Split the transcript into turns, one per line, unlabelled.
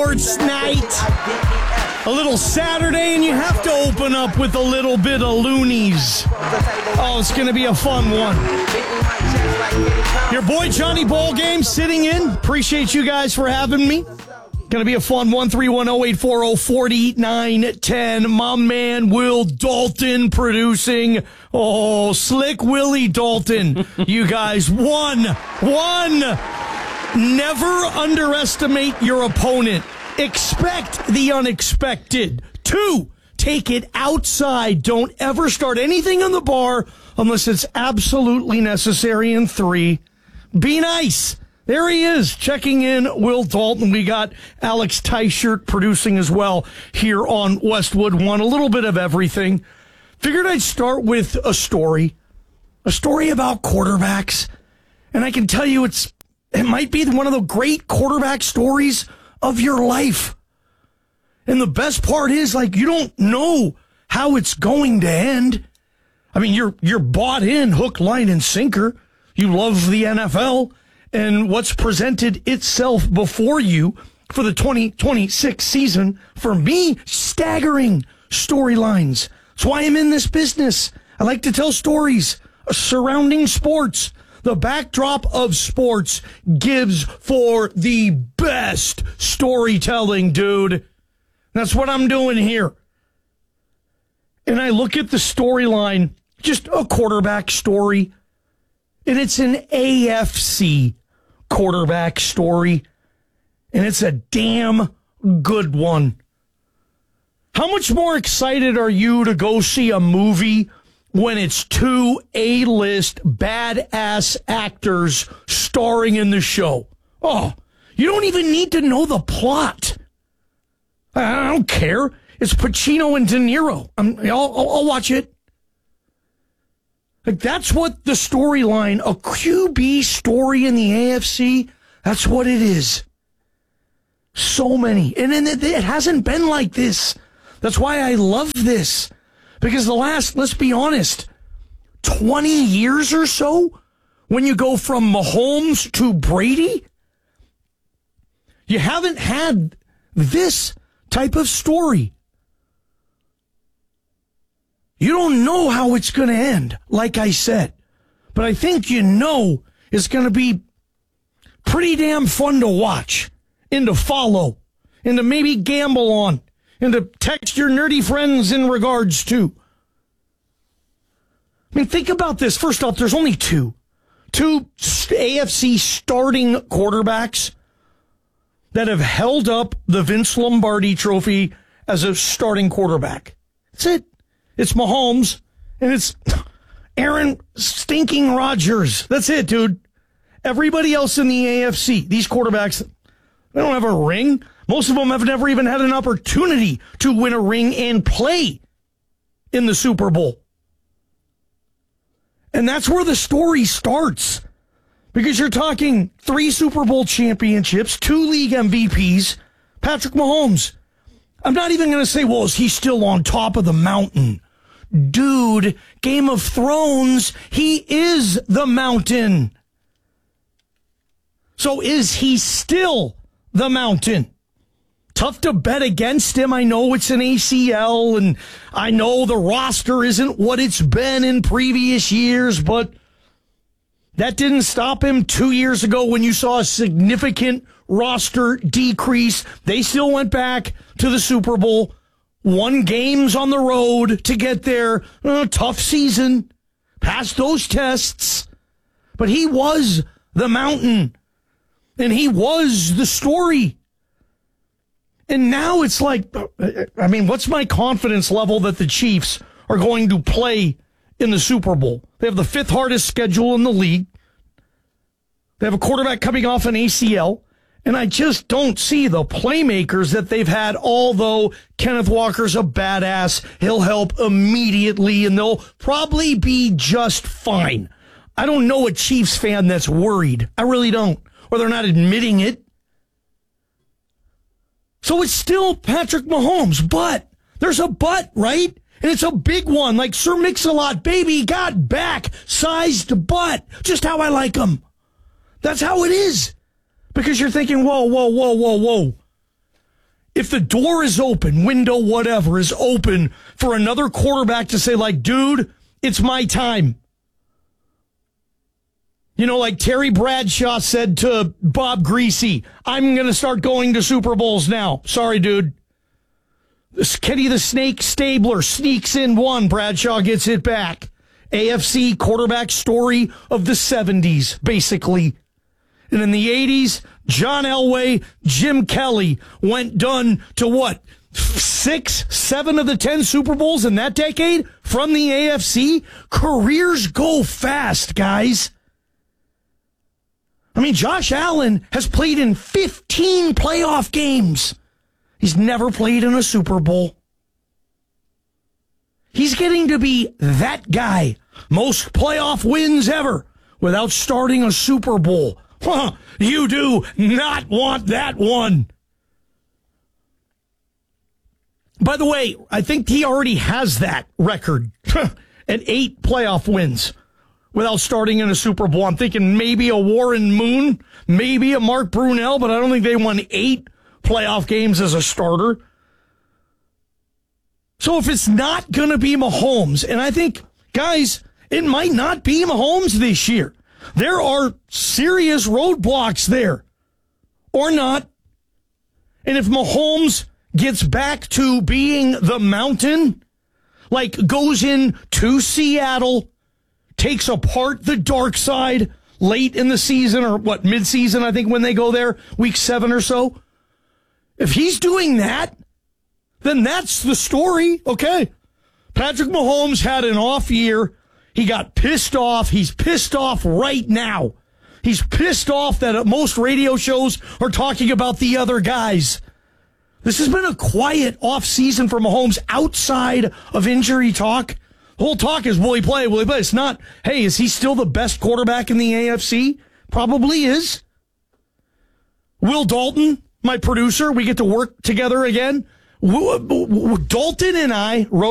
Sports night, a little Saturday, and you have to open up with a little bit of loonies. Oh, it's going to be a fun one. Your boy Johnny Ballgame sitting in. Appreciate you guys for having me. Going to be a fun 1-310-840-4910. My man Will Dalton producing. Oh, Slick Willie Dalton. You guys, one. Never underestimate your opponent. Expect the unexpected. 2, take it outside. Don't ever start anything on the bar unless it's absolutely necessary. And 3, be nice. There he is, checking in, Will Dalton. We got Alex Teichert producing as well here on Westwood One. A little bit of everything. Figured I'd start with a story about quarterbacks. And I can tell you it might be one of the great quarterback stories of your life. And the best part is, you don't know how it's going to end. I mean, you're bought in hook, line, and sinker. You love the NFL and what's presented itself before you for the 2026 season. For me, staggering storylines. That's why I'm in this business. I like to tell stories surrounding sports. The backdrop of sports gives for the best storytelling, dude. That's what I'm doing here. And I look at the storyline, just a quarterback story, and it's an AFC quarterback story, and it's a damn good one. How much more excited are you to go see a movie when it's 2 A-list badass actors starring in the show? Oh, you don't even need to know the plot. I don't care. It's Pacino and De Niro. I'll watch it. That's what the storyline, a QB story in the AFC, that's what it is. So many. And it hasn't been like this. That's why I love this. Because the last, let's be honest, 20 years or so, when you go from Mahomes to Brady, you haven't had this type of story. You don't know how it's going to end, like I said. But I think you know it's going to be pretty damn fun to watch and to follow and to maybe gamble on and to text your nerdy friends in regards to. I mean, think about this. First off, there's only two AFC starting quarterbacks that have held up the Vince Lombardi trophy as a starting quarterback. That's it. It's Mahomes, and it's Aaron stinking Rodgers. That's it, dude. Everybody else in the AFC, these quarterbacks, they don't have a ring. Most of them have never even had an opportunity to win a ring and play in the Super Bowl. And that's where the story starts. Because you're talking 3 Super Bowl championships, 2 league MVPs, Patrick Mahomes. I'm not even going to say, well, is he still on top of the mountain? Dude, Game of Thrones, he is the mountain. So is he still the mountain? Tough to bet against him. I know it's an ACL, and I know the roster isn't what it's been in previous years, but that didn't stop him 2 years ago when you saw a significant roster decrease. They still went back to the Super Bowl, won games on the road to get there. Tough season, passed those tests, but he was the mountain, and he was the story. And now it's like, I mean, what's my confidence level that the Chiefs are going to play in the Super Bowl? They have the 5th hardest schedule in the league. They have a quarterback coming off an ACL. And I just don't see the playmakers that they've had, although Kenneth Walker's a badass. He'll help immediately, and they'll probably be just fine. I don't know a Chiefs fan that's worried. I really don't. Or they're not admitting it. So it's still Patrick Mahomes, but there's a but, right? And it's a big one, like Sir Mix-a-Lot, baby, got back, sized butt, just how I like him. That's how it is. Because you're thinking, whoa. if the door is open, window, whatever, is open for another quarterback to say, like, dude, it's my time. You know, like Terry Bradshaw said to Bob Greasy, I'm going to start going to Super Bowls now. Sorry, dude. Kenny the Snake Stabler sneaks in one. Bradshaw gets it back. AFC quarterback story of the 70s, basically. And in the 80s, John Elway, Jim Kelly went done to what? 6, 7 of the 10 Super Bowls in that decade from the AFC? Careers go fast, guys. I mean, Josh Allen has played in 15 playoff games. He's never played in a Super Bowl. He's getting to be that guy. Most playoff wins ever without starting a Super Bowl. Huh, you do not want that one. By the way, I think he already has that record at 8 playoff wins without starting in a Super Bowl. I'm thinking maybe a Warren Moon, maybe a Mark Brunell, but I don't think they won 8 playoff games as a starter. So if it's not going to be Mahomes, and I think, guys, it might not be Mahomes this year. There are serious roadblocks there. Or not. And if Mahomes gets back to being the mountain, like goes in to Seattle, takes apart the dark side late in the season, or what, mid-season, I think, when they go there, week 7 or so. If he's doing that, then that's the story. Okay. Patrick Mahomes had an off year. He got pissed off. He's pissed off right now. He's pissed off that most radio shows are talking about the other guys. This has been a quiet off season for Mahomes outside of injury talk. The whole talk is, will he play? Will he play? It's not, hey, is he still the best quarterback in the AFC? Probably is. Will Dalton, my producer, we get to work together again. Dalton and I wrote